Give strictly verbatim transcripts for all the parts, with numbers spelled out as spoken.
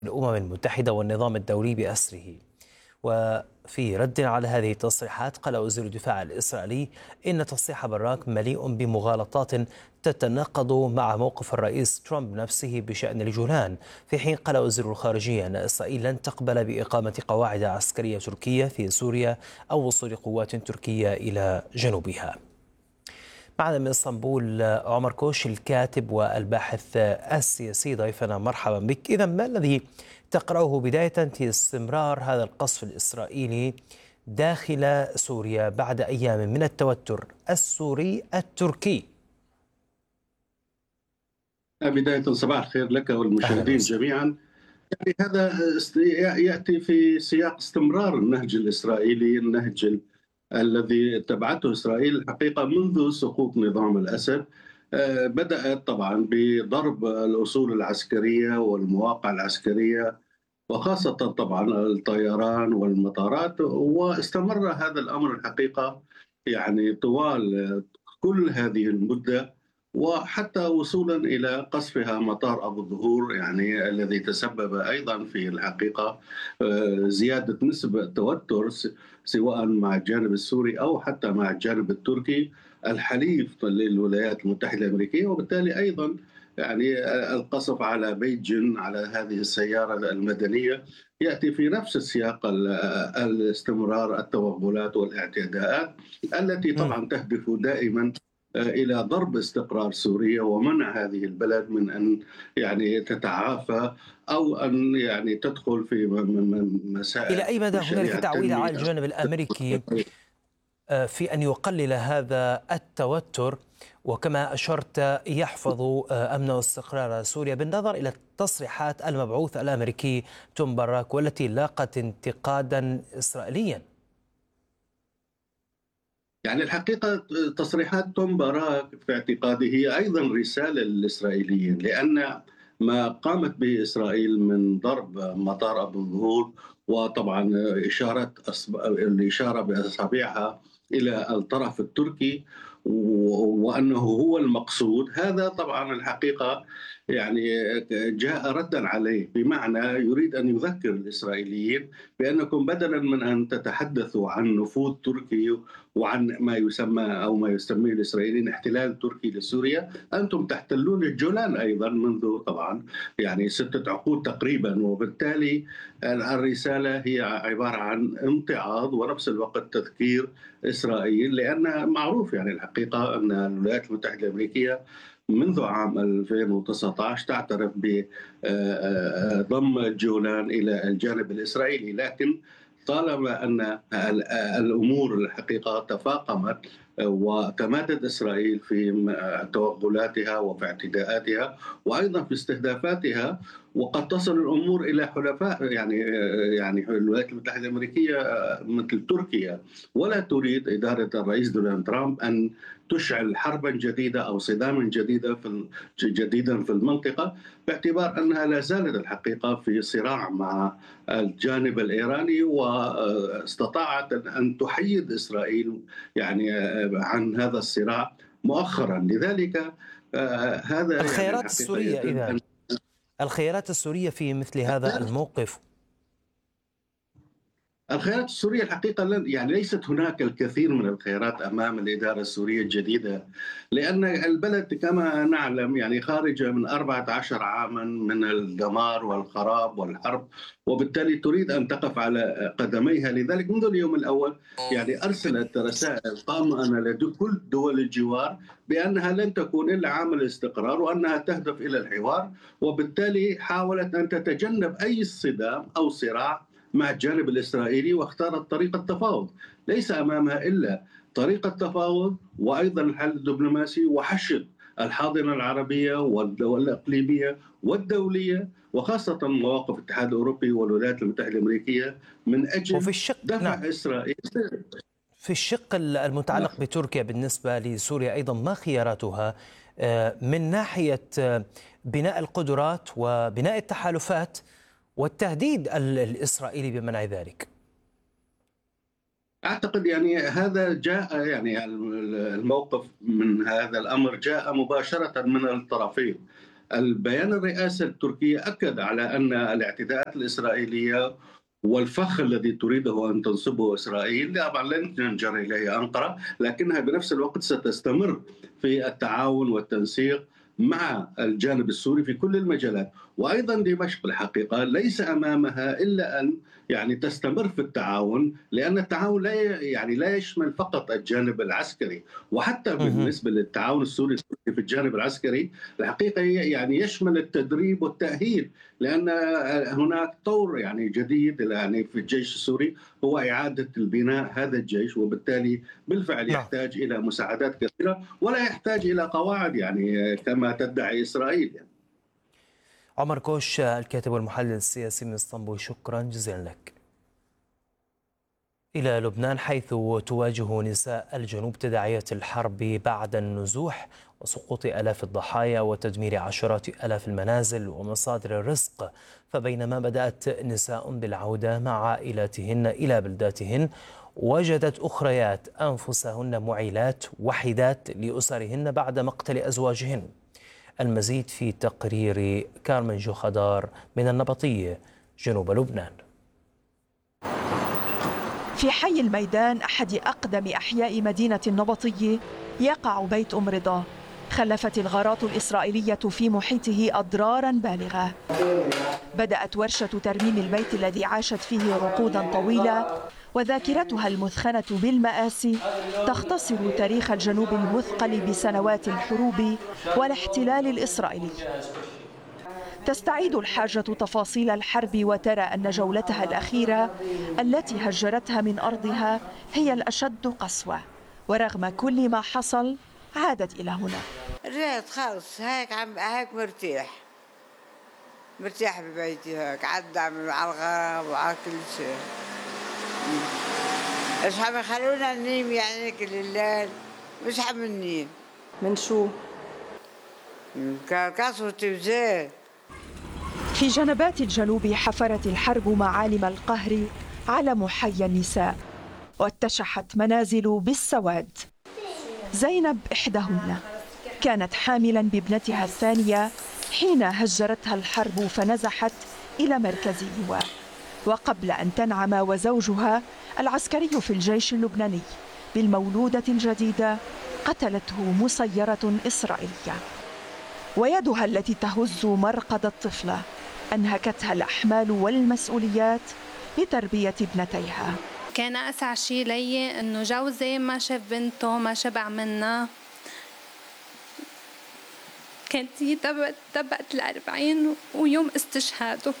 الأمم المتحدة والنظام الدولي بأسره. وفي رد على هذه التصريحات قال وزير الدفاع الإسرائيلي إن تصريح باراك مليء بمغالطات تتناقض مع موقف الرئيس ترامب نفسه بشأن الجولان، في حين قال وزير الخارجية أن إسرائيل لن تقبل بإقامة قواعد عسكرية تركية في سوريا أو وصول قوات تركية إلى جنوبها. معنا من اسطنبول عمر كوش الكاتب والباحث السياسي، ضيفنا مرحبا بك. إذا ما الذي تقرأه بداية في استمرار هذا القصف الإسرائيلي داخل سوريا بعد أيام من التوتر السوري التركي؟ بداية صباح الخير لك والمشاهدين جميعا. يعني هذا يأتي في سياق استمرار النهج الإسرائيلي، النهج الذي اتبعته إسرائيل الحقيقة منذ سقوط نظام الأسد. بدأت طبعا بضرب الأصول العسكرية والمواقع العسكرية وخاصة طبعا الطيران والمطارات، واستمر هذا الأمر الحقيقة يعني طوال كل هذه المدة، وحتى وصولا إلى قصفها مطار أبو الظهور، يعني الذي تسبب أيضا في الحقيقة زيادة نسبة التوتر سواء مع الجانب السوري أو حتى مع الجانب التركي الحليف للولايات المتحدة الأمريكية، وبالتالي أيضا يعني القصف على بيجين على هذه السيارة المدنية يأتي في نفس السياق الاستمرار التوغلات والاعتداءات التي طبعا تهدف دائما إلى ضرب استقرار سوريا ومنع هذه البلد من أن يعني تتعافى أو أن يعني تدخل في مسائل. إلى أي مدى هنالك تعويل على الجانب الأمريكي في أن يقلل هذا التوتر، وكما أشرت يحفظ أمن واستقرار سوريا، بالنظر إلى تصريحات المبعوث الأمريكي توم باراك والتي لاقت انتقادا إسرائيليا؟ يعني الحقيقة تصريحات توم باراك في اعتقادي هي أيضا رسالة للإسرائيليين، لأن ما قامت به إسرائيل من ضرب مطار أبو الظهور وطبعا إشارة الإشارة بأصابعها إلى الطرف التركي وأنه هو المقصود، هذا طبعا الحقيقة يعني جاء ردا عليه، بمعنى يريد أن يذكر الإسرائيليين بأنكم بدلا من أن تتحدثوا عن نفوذ تركي وعن ما يسمى أو ما يسميه الإسرائيليين احتلال تركي لسوريا، أنتم تحتلون الجولان أيضا منذ طبعا يعني ستة عقود تقريبا، وبالتالي الرسالة هي عبارة عن امتعاض ونفس الوقت تذكير إسرائيل، لأن معروف يعني الحقيقة أن الولايات المتحدة الأمريكية منذ عام ألفين وتسعة عشر تعترف بضم الجولان إلى الجانب الإسرائيلي، لكن طالما أن الأمور الحقيقة تفاقمت وتمادت إسرائيل في توغلاتها وفي اعتداءاتها وأيضا في استهدافاتها، وقد تصل الأمور إلى حلفاء يعني يعني الولايات المتحدة الأمريكية مثل تركيا، ولا تريد إدارة الرئيس دونالد ترامب أن تشعل حربا جديدة أو صداما جديدا في جديدا في المنطقة، باعتبار أنها لا زالت الحقيقة في صراع مع الجانب الإيراني، واستطاعت أن تحيد إسرائيل يعني عن هذا الصراع مؤخرا. لذلك هذا الخيارات يعني السورية إذا الخيارات السورية في مثل هذا الموقف. الخيارات السورية الحقيقة يعني ليست هناك الكثير من الخيارات أمام الإدارة السورية الجديدة، لأن البلد كما نعلم يعني خارجة من أربعة عشر عاما من الدمار والخراب والحرب، وبالتالي تريد أن تقف على قدميها. لذلك منذ اليوم الأول يعني أرسلت رسائل طامئنة لكل دول الجوار بأنها لن تكون إلا عامل استقرار وأنها تهدف إلى الحوار، وبالتالي حاولت أن تتجنب أي صدام أو صراع مع الجانب الإسرائيلي، واختارت طريقة التفاوض، ليس أمامها إلا طريقة التفاوض وأيضا الحل الدبلوماسي وحشد الحاضنة العربية والإقليمية والدولية، وخاصة مواقف الاتحاد الأوروبي والولايات المتحدة الأمريكية من أجل وفي الشق دفع نعم. إسرائيل. في الشق المتعلق بتركيا بالنسبة لسوريا أيضا ما خياراتها من ناحية بناء القدرات وبناء التحالفات والتهديد الإسرائيلي بمنع ذلك؟ أعتقد يعني هذا جاء يعني الموقف من هذا الأمر جاء مباشرة من الطرفين. البيان الرئاسة التركية أكد على أن الاعتداءات الإسرائيلية والفخ الذي تريده أن تنصبه إسرائيل طبعا لن تنجر إليه أنقرة، لكنها بنفس الوقت ستستمر في التعاون والتنسيق مع الجانب السوري في كل المجالات. وأيضا دمشق الحقيقة ليس أمامها إلا أن يعني تستمر في التعاون، لأن التعاون لا يعني لا يشمل فقط الجانب العسكري، وحتى بالنسبة للتعاون السوري في الجانب العسكري الحقيقة يعني يشمل التدريب والتأهيل، لأن هناك طور يعني جديد يعني في الجيش السوري هو إعادة البناء هذا الجيش، وبالتالي بالفعل يحتاج إلى مساعدات كثيرة ولا يحتاج إلى قواعد يعني كما تدعي إسرائيل يعني. عمر كوش الكاتب والمحلل السياسي من اسطنبول، شكرا جزيلا لك. إلى لبنان، حيث تواجه نساء الجنوب تداعيات الحرب بعد النزوح وسقوط آلاف الضحايا وتدمير عشرات آلاف المنازل ومصادر الرزق. فبينما بدأت نساء بالعودة مع عائلاتهن إلى بلداتهن، وجدت أخريات أنفسهن معيلات وحيدات لأسرهن بعد مقتل أزواجهن. المزيد في تقرير كارمن جوخدار من النبطية جنوب لبنان. في حي الميدان، أحد أقدم أحياء مدينة النبطية، يقع بيت أم رضا. خلفت الغارات الإسرائيلية في محيطه أضرارا بالغة. بدأت ورشة ترميم البيت الذي عاشت فيه عقودا طويلة، وذاكرتها المثخنة بالمآسي تختصر تاريخ الجنوب المثقل بسنوات الحروب والاحتلال الإسرائيلي. تستعيد الحاجة تفاصيل الحرب وترى أن جولتها الأخيرة التي هجرتها من أرضها هي الأشد قسوة، ورغم كل ما حصل عادت إلى هنا. رجعت خلص هيك عم هيك مرتاح مرتاح ببيتي، هيك عدى على الغرام وعلى كل شيء. مش عم يخلونا ننيم يعني كل الليل، مش عم ننيم. من شو؟ كسرة وزيت. في جنبات الجنوب حفرت الحرب معالم القهر على محيا النساء، واتشحت منازل بالسواد. زينب إحداهن كانت حاملا بابنتها الثانية حين هجرتها الحرب فنزحت إلى مركز إيواء، وقبل أن تنعم وزوجها العسكري في الجيش اللبناني بالمولودة الجديدة قتلته مسيرة إسرائيلية. ويدها التي تهز مرقد الطفلة أنهكتها الأحمال والمسؤوليات لتربية ابنتيها. كان أسعى شيء لي إنه جوزي ما شاف بنته، ما شبع منها. كانت هي تبقت الأربعين ويوم استشهاده،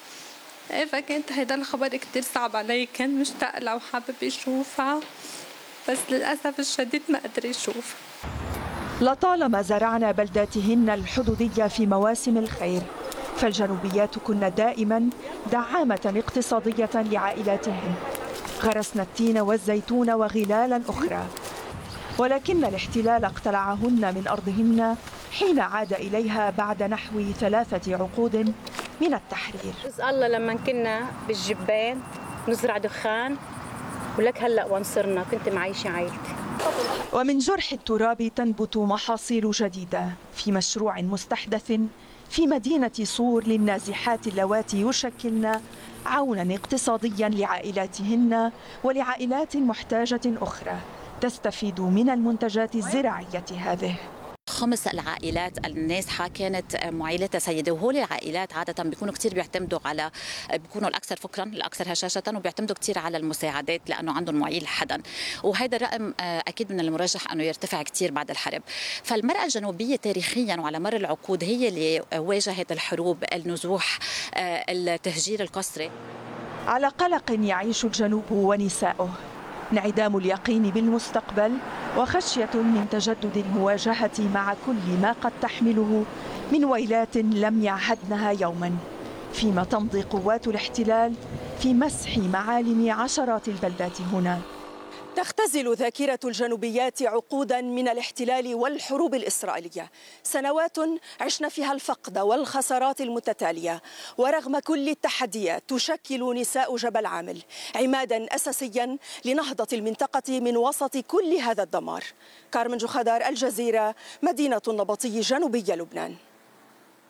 فكانت هيدا الخبر كتير صعب علي. كان مشتاق لها وحابب يشوفها، بس للأسف الشديد ما قدر يشوفها. لطالما زرعنا بلداتهن الحدودية في مواسم الخير، فالجنوبيات كن دائما دعامة اقتصادية لعائلاتهن. غرسنا التين والزيتون وغلالا أخرى، ولكن الاحتلال اقتلعهن من أرضهن حين عاد إليها بعد نحو ثلاثة عقود من التحرير. الله لما كنا بالجبان نزرع دخان، ولك هلأ وانصرنا كنت معيشة عائلتي. ومن جرح التراب تنبت محاصيل جديدة في مشروع مستحدث في مدينة صور للنازحات اللواتي يشكلن عونا اقتصاديا لعائلاتهن ولعائلات محتاجة أخرى تستفيد من المنتجات الزراعية هذه. خمس العائلات النازحة كانت معيلتها سيدة، وهول العائلات عادة بيكونوا كتير بيعتمدوا على بيكونوا الأكثر فقرا الأكثر هشاشة، وبيعتمدوا كتير على المساعدات لأنه عندهم معيل حدا، وهذا الرقم أكيد من المرجح أنه يرتفع كتير بعد الحرب. فالمرأة الجنوبية تاريخيا وعلى مر العقود هي اللي واجهت الحروب، النزوح، التهجير القسري. على قلق يعيش الجنوب ونساؤه، انعدام اليقين بالمستقبل وخشية من تجدد المواجهة مع كل ما قد تحمله من ويلات لم يعهدنها يوما، فيما تمضي قوات الاحتلال في مسح معالم عشرات البلدات هنا. تختزل ذاكرة الجنوبيات عقودا من الاحتلال والحروب الإسرائيلية، سنوات عشنا فيها الفقد والخسارات المتتالية، ورغم كل التحديات تشكل نساء جبل عامل عمادا أساسيا لنهضة المنطقة من وسط كل هذا الدمار. كارمن جوخدار، الجزيرة، مدينة النبطي، جنوبي لبنان.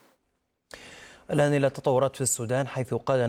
الآن إلى التطورات في السودان، حيث قال